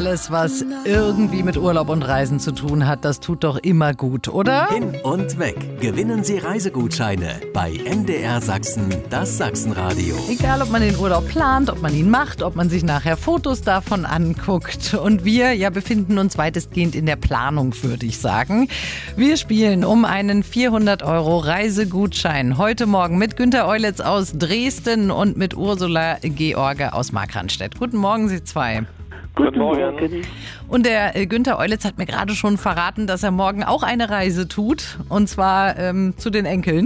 Alles, was irgendwie mit Urlaub und Reisen zu tun hat, das tut doch immer gut, oder? Hin und weg. Gewinnen Sie Reisegutscheine bei MDR Sachsen, das Sachsenradio. Egal, ob man den Urlaub plant, ob man ihn macht, ob man sich nachher Fotos davon anguckt. Und wir befinden uns weitestgehend in der Planung, würde ich sagen. Wir spielen um einen 400 € Reisegutschein. Heute Morgen mit Günter Eulitz aus Dresden und mit Ursula George aus Markranstädt. Guten Morgen, Sie zwei. Guten Morgen. Und der Günter Eulitz hat mir gerade schon verraten, dass er morgen auch eine Reise tut. Und zwar zu den Enkeln.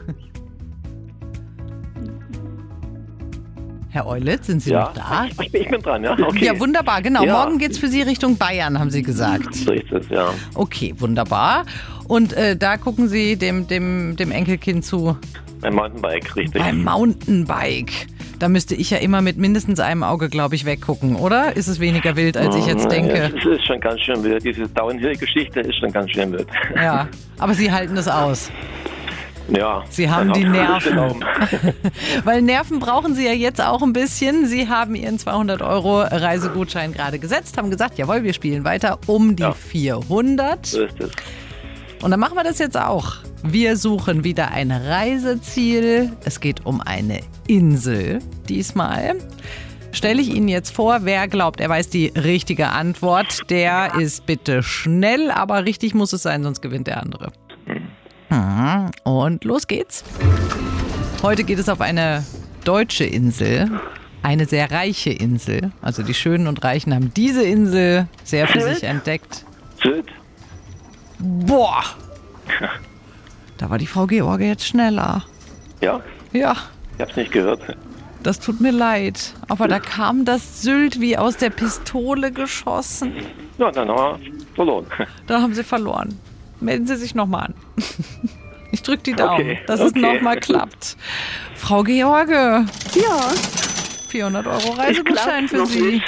Herr Eulitz, sind Sie noch da? Ich bin dran, ja. Okay. Ja, wunderbar, genau. Ja. Morgen geht's für Sie Richtung Bayern, haben Sie gesagt. So ist es, ja. Okay, wunderbar. Und da gucken Sie dem Enkelkind zu. Ein Mountainbike, richtig. Beim Mountainbike. Da müsste ich ja immer mit mindestens einem Auge, glaube ich, weggucken, oder? Ist es weniger wild, als ich jetzt denke? Ja, es ist schon ganz schön wild. Diese Downhill-Geschichte ist schon ganz schön wild. Ja, aber Sie halten es aus. Ja. Sie haben die Nerven. Genau. Weil Nerven brauchen Sie ja jetzt auch ein bisschen. Sie haben Ihren 200 € Reisegutschein gerade gesetzt, haben gesagt, jawohl, wir spielen weiter um die 400. So ist es. Und dann machen wir das jetzt auch. Wir suchen wieder ein Reiseziel. Es geht um eine Insel diesmal. Stelle ich Ihnen jetzt vor, wer glaubt, er weiß die richtige Antwort, der ist bitte schnell, aber richtig muss es sein, sonst gewinnt der andere. Und los geht's. Heute geht es auf eine deutsche Insel, eine sehr reiche Insel. Also die Schönen und Reichen haben diese Insel sehr für sich entdeckt. Sylt. Boah! Da war die Frau George jetzt schneller. Ja, Ja, ich hab's nicht gehört. das tut mir leid. Aber da kam das Sylt wie aus der Pistole geschossen. Ja, dann haben wir verloren. Da haben Sie verloren. Melden Sie sich nochmal an. Ich drücke die Daumen, Okay, dass es nochmal klappt. Frau George, Ja, 400 € Reisegutschein für Sie.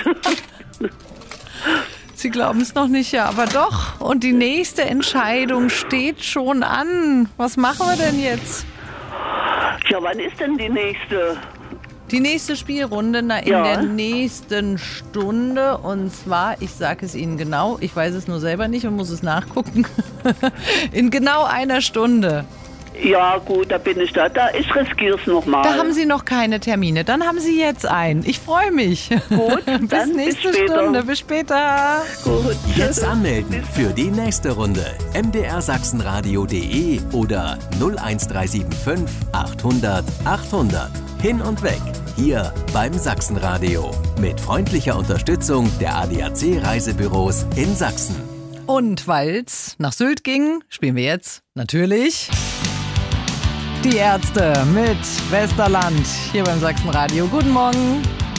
Sie glauben es noch nicht, ja, aber doch. Und die nächste Entscheidung steht schon an. Was machen wir denn jetzt? tja, wann ist denn die nächste? Die nächste Spielrunde in der nächsten Stunde. Und zwar, ich sage es Ihnen genau, ich weiß es nur selber nicht und muss es nachgucken. In genau einer Stunde. Ja gut, da bin ich da. Ich riskiere es nochmal. Da haben Sie noch keine Termine. Dann haben Sie jetzt einen. Ich freue mich. Gut, bis dann nächste bis später. Stunde. Bis später. Gut. Jetzt anmelden für die nächste Runde. mdrsachsenradio.de oder 01375 800 800. Hin und weg. Hier beim Sachsenradio. Mit freundlicher Unterstützung der ADAC Reisebüros in Sachsen. Und weil's nach Sylt ging, spielen wir jetzt natürlich die Ärzte mit Westerland hier beim Sachsenradio. Guten Morgen.